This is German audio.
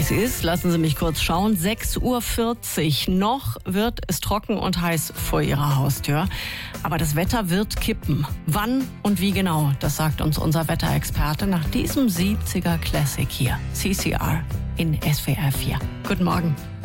Es ist, lassen Sie mich kurz schauen, 6:40 Uhr. Noch wird es trocken und heiß vor Ihrer Haustür. Aber das Wetter wird kippen. Wann und wie genau, das sagt uns unser Wetterexperte nach diesem 70er Classic hier. CCR in SWR 4. Guten Morgen.